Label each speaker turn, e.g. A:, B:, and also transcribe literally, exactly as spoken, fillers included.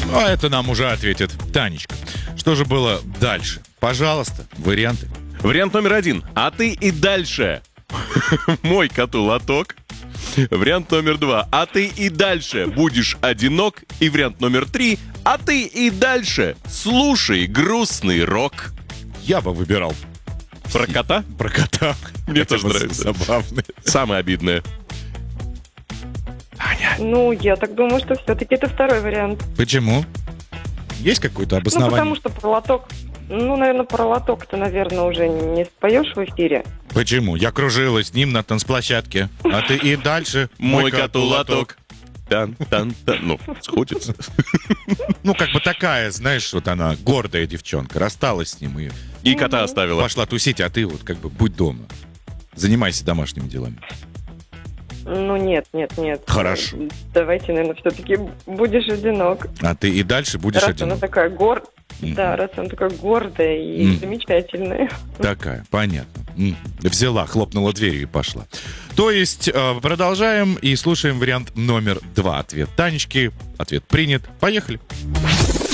A: А это нам уже ответит Танечка. Что же было дальше? Пожалуйста, варианты.
B: Вариант номер один. А ты и дальше. Мой коту лоток. Вариант номер два. А ты и дальше будешь одинок. И вариант номер три. А ты и дальше слушай грустный рок.
A: Я бы выбирал
B: Про кота?
A: про кота.
B: Мне
A: Это
B: тоже нравится.
A: Забавно.
B: Самое обидное.
C: Ну, я так думаю, что все-таки это второй вариант.
A: Почему? Есть какое-то
C: Ну,
A: обоснование?
C: потому что про лоток... Ну, наверное, про лоток-то, наверное, уже не споешь в эфире.
A: Почему? Я кружилась с ним на танцплощадке. А ты и дальше.
B: Мой коту лоток. Тан-тан-тан. Ну, сходится.
A: Ну, как бы такая, знаешь, вот она, гордая девчонка. Рассталась с ним и
B: И кота оставила.
A: пошла тусить, а ты вот как бы будь дома. Занимайся домашними делами.
C: Ну, нет, нет, нет.
A: Хорошо.
C: Давайте, наверное, все-таки будешь одинок.
A: А ты и дальше будешь
C: Раз
A: одинок.
C: она такая гор...
A: Мгм.
C: Да, раз она такая гордая и
A: Мгм.
C: замечательная.
A: Такая, понятно. М. Взяла, хлопнула дверью и пошла. То есть э, продолжаем и слушаем вариант номер два. Ответ Танечки. Ответ принят. Поехали.